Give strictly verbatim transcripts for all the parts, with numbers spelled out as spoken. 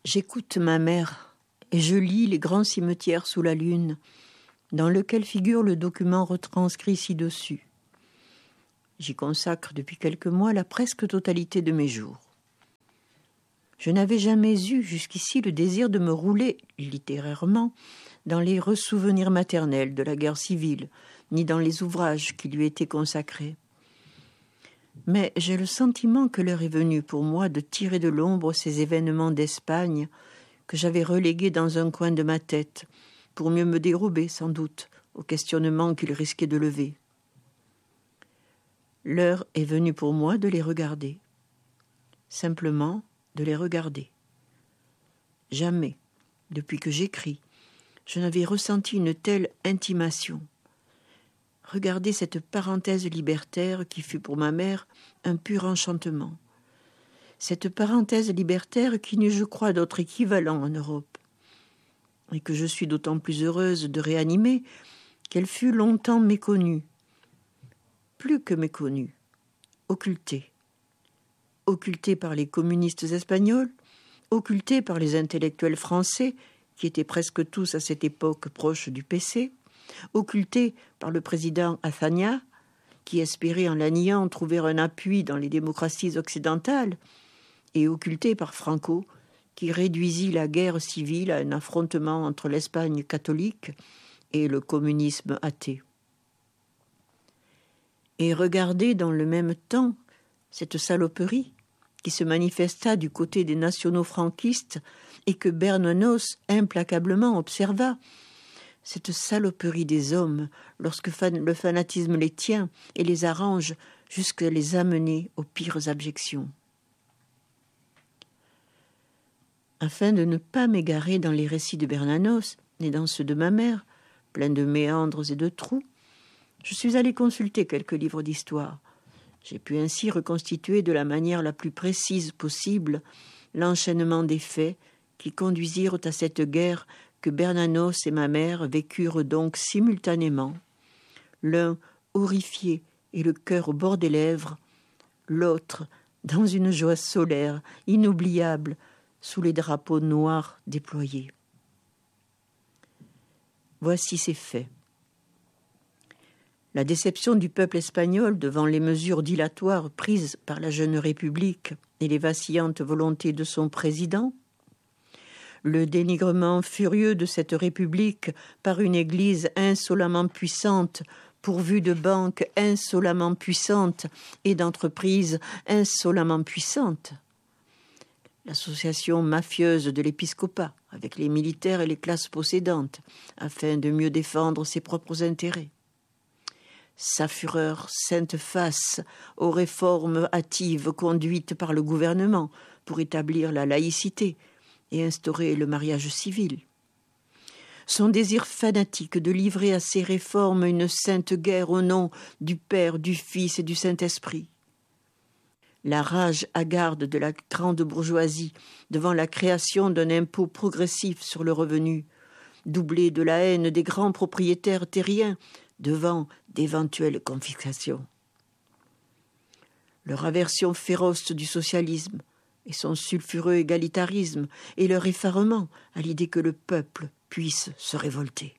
J'écoute ma mère et je lis Les grands cimetières sous la lune, dans lequel figure le document retranscrit ci-dessus. J'y consacre depuis quelques mois la presque totalité de mes jours. Je n'avais jamais eu jusqu'ici le désir de me rouler, littérairement, dans les ressouvenirs maternels de la guerre civile, ni dans les ouvrages qui lui étaient consacrés. Mais j'ai le sentiment que l'heure est venue pour moi de tirer de l'ombre ces événements d'Espagne que j'avais relégués dans un coin de ma tête, pour mieux me dérober, sans doute, aux questionnements qu'ils risquaient de lever. L'heure est venue pour moi de les regarder. Simplement de les regarder. Jamais, depuis que j'écris, je n'avais ressenti une telle intimation. Regarder cette parenthèse libertaire qui fut pour ma mère un pur enchantement. Cette parenthèse libertaire qui n'eut, je crois, d'autre équivalent en Europe, et que je suis d'autant plus heureuse de réanimer qu'elle fut longtemps méconnue. Plus que méconnue, occultée. Occultée par les communistes espagnols, occultée par les intellectuels français, qui étaient presque tous à cette époque proches du P C, occultée par le président Azaña, qui espérait en la niant trouver un appui dans les démocraties occidentales, et occultée par Franco, qui réduisit la guerre civile à un affrontement entre l'Espagne catholique et le communisme athée. Et regardez dans le même temps cette saloperie qui se manifesta du côté des nationaux franquistes et que Bernanos implacablement observa, cette saloperie des hommes lorsque le fanatisme les tient et les arrange jusqu'à les amener aux pires abjections. Afin de ne pas m'égarer dans les récits de Bernanos et dans ceux de ma mère, pleins de méandres et de trous, je suis allé consulter quelques livres d'histoire. J'ai pu ainsi reconstituer de la manière la plus précise possible l'enchaînement des faits qui conduisirent à cette guerre que Bernanos et ma mère vécurent donc simultanément, l'un horrifié et le cœur au bord des lèvres, l'autre dans une joie solaire, inoubliable, sous les drapeaux noirs déployés. Voici ces faits. La déception du peuple espagnol devant les mesures dilatoires prises par la jeune République et les vacillantes volontés de son président, le dénigrement furieux de cette République par une Église insolemment puissante, pourvue de banques insolemment puissantes et d'entreprises insolemment puissantes, l'association mafieuse de l'épiscopat avec les militaires et les classes possédantes afin de mieux défendre ses propres intérêts, sa fureur sainte face aux réformes hâtives conduites par le gouvernement pour établir la laïcité et instaurer le mariage civil. Son désir fanatique de livrer à ces réformes une sainte guerre au nom du Père, du Fils et du Saint-Esprit. La rage hagarde de la grande bourgeoisie devant la création d'un impôt progressif sur le revenu, doublé de la haine des grands propriétaires terriens devant d'éventuelles confiscations. Leur aversion féroce du socialisme et son sulfureux égalitarisme et leur effarement à l'idée que le peuple puisse se révolter.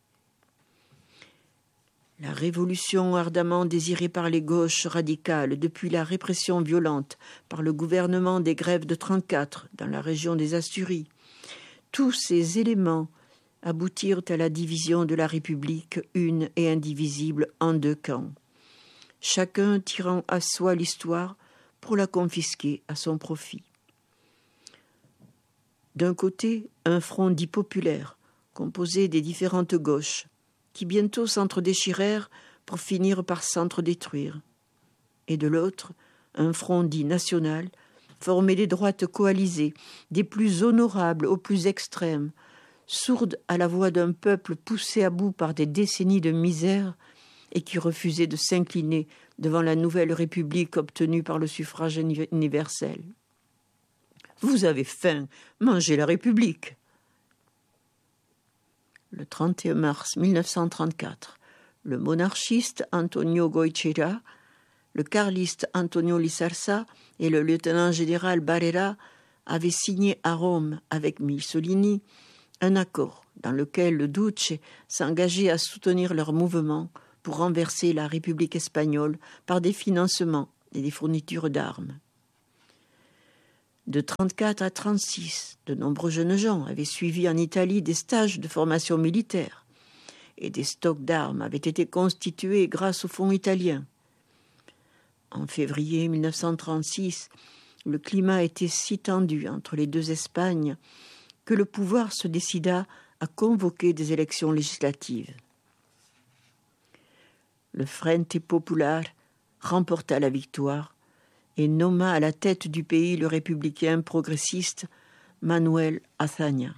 La révolution ardemment désirée par les gauches radicales depuis la répression violente par le gouvernement des grèves de trente-quatre dans la région des Asturies, tous ces éléments aboutirent à la division de la République une et indivisible en deux camps, chacun tirant à soi l'histoire pour la confisquer à son profit. D'un côté, un front dit populaire, composé des différentes gauches, qui bientôt s'entre-déchirèrent pour finir par s'entre-détruire. Et de l'autre, un front dit national, formé des droites coalisées, des plus honorables aux plus extrêmes, sourde à la voix d'un peuple poussé à bout par des décennies de misère et qui refusait de s'incliner devant la nouvelle République obtenue par le suffrage universel. Vous avez faim, mangez la République. Le trente et un mars mille neuf cent trente-quatre, le monarchiste Antonio Goichera, le carliste Antonio Lizarza et le lieutenant-général Barrera avait signé à Rome avec Mussolini un accord dans lequel le Duce s'engageait à soutenir leur mouvement pour renverser la République espagnole par des financements et des fournitures d'armes. De trente-quatre à trente-six, de nombreux jeunes gens avaient suivi en Italie des stages de formation militaire et des stocks d'armes avaient été constitués grâce aux fonds italiens. En février mille neuf cent trente-six, le climat était si tendu entre les deux Espagnes que le pouvoir se décida à convoquer des élections législatives. Le Frente Popular remporta la victoire et nomma à la tête du pays le républicain progressiste Manuel Azaña.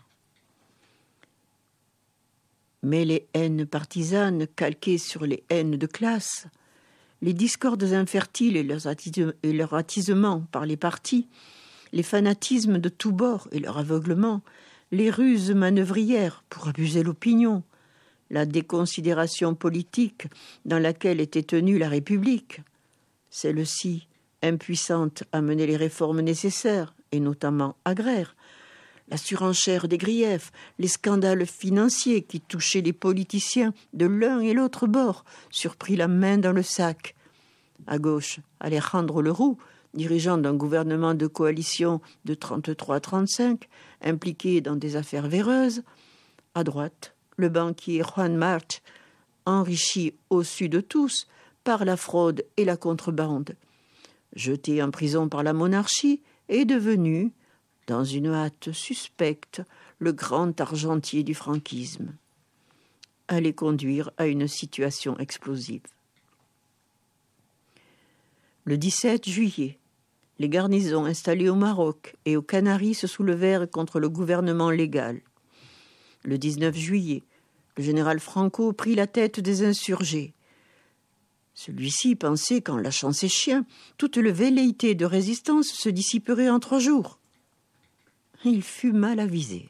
Mais les haines partisanes calquées sur les haines de classe, les discordes infertiles et leurs, attis- et leurs attisements par les partis, les fanatismes de tous bords et leur aveuglement, les ruses manœuvrières pour abuser l'opinion, la déconsidération politique dans laquelle était tenue la République, celle-ci impuissante à mener les réformes nécessaires, et notamment agraires, la surenchère des griefs, les scandales financiers qui touchaient les politiciens de l'un et l'autre bord, surpris la main dans le sac. À gauche, Alejandro Lerroux, dirigeant d'un gouvernement de coalition de trente-trois à trente-cinq, impliqué dans des affaires véreuses. À droite, le banquier Juan March, enrichi au-dessus de tous par la fraude et la contrebande, jeté en prison par la monarchie, est devenu, dans une hâte suspecte, le grand argentier du franquisme. Allait conduire à une situation explosive. Le dix-sept juillet, les garnisons installées au Maroc et aux Canaries se soulevèrent contre le gouvernement légal. Le dix-neuf juillet, le général Franco prit la tête des insurgés. Celui-ci pensait qu'en lâchant ses chiens, toute le velléité de résistance se dissiperait en trois jours. Il fut mal avisé.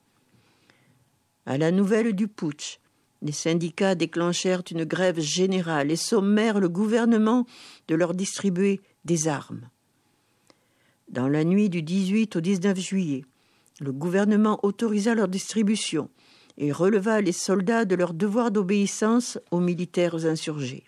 À la nouvelle du putsch, les syndicats déclenchèrent une grève générale et sommèrent le gouvernement de leur distribuer des armes. Dans la nuit du dix-huit au dix-neuf juillet, le gouvernement autorisa leur distribution et releva les soldats de leur devoir d'obéissance aux militaires insurgés.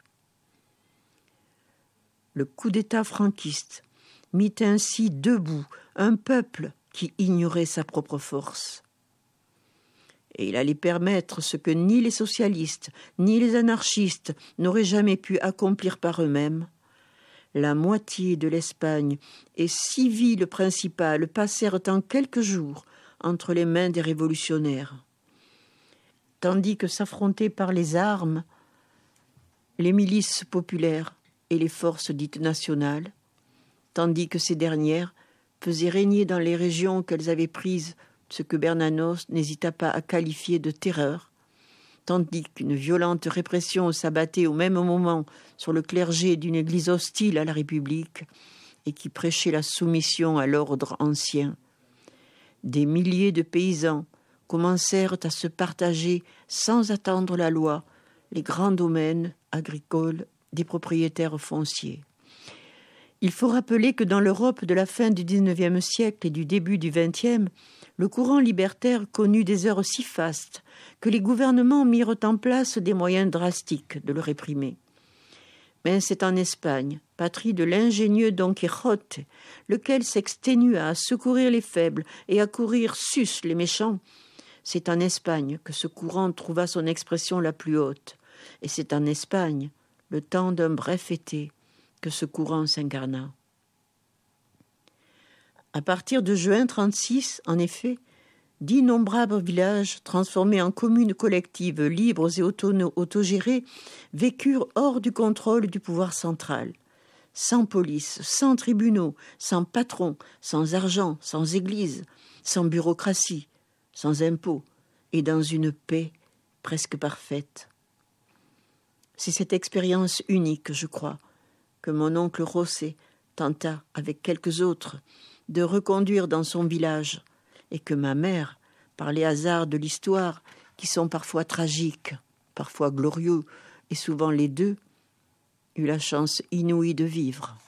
Le coup d'État franquiste mit ainsi debout un peuple qui ignorait sa propre force. Et il allait permettre ce que ni les socialistes ni les anarchistes n'auraient jamais pu accomplir par eux-mêmes. La moitié de l'Espagne et six villes principales passèrent en quelques jours entre les mains des révolutionnaires. Tandis que s'affrontaient par les armes les milices populaires et les forces dites nationales, tandis que ces dernières faisaient régner dans les régions qu'elles avaient prises ce que Bernanos n'hésita pas à qualifier de terreur, tandis qu'une violente répression s'abattait au même moment sur le clergé d'une église hostile à la République et qui prêchait la soumission à l'ordre ancien. Des milliers de paysans commencèrent à se partager sans attendre la loi les grands domaines agricoles des propriétaires fonciers. Il faut rappeler que dans l'Europe de la fin du dix-neuvième siècle et du début du vingtième, le courant libertaire connut des heures si fastes que les gouvernements mirent en place des moyens drastiques de le réprimer. Mais c'est en Espagne, patrie de l'ingénieux Don Quichotte, lequel s'exténua à secourir les faibles et à courir sus les méchants, c'est en Espagne que ce courant trouva son expression la plus haute, et c'est en Espagne, le temps d'un bref été, que ce courant s'incarna. À partir de juin trente-six, en effet, d'innombrables villages transformés en communes collectives libres et autono- autogérées vécurent hors du contrôle du pouvoir central, sans police, sans tribunaux, sans patrons, sans argent, sans église, sans bureaucratie, sans impôts, et dans une paix presque parfaite. C'est cette expérience unique, je crois, que mon oncle José tenta, avec quelques autres, de reconduire dans son village, et que ma mère, par les hasards de l'histoire, qui sont parfois tragiques, parfois glorieux, et souvent les deux, eut la chance inouïe de vivre.